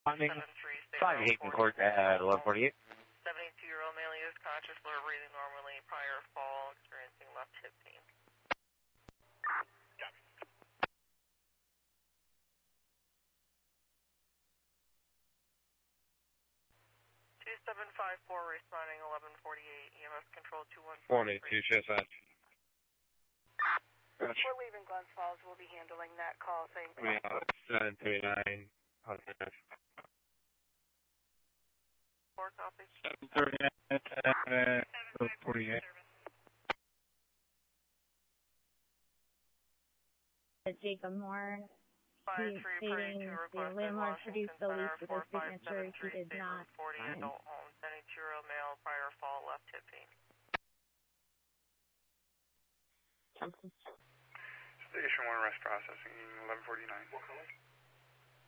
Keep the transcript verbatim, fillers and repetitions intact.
Responding five Hayden Court at eleven forty-eight. seventy-two-year-old male is conscious, lower breathing normally, prior fall, experiencing left hip pain. two seven five four responding eleven forty-eight, E M S control two one four. one eight two, C S S. We're leaving Glens Falls. We'll be handling that call. Thank you. Yeah, seven three nine. Four copy. seven thirty-nine, eleven forty-eight. Jacob Moore, Five he three stating two the landlord produced the lease with his signature. He did not forty sign. adult home, seventy-two-year-old male, prior fall, left hip pain. Station one, rest processing, eleven forty-nine.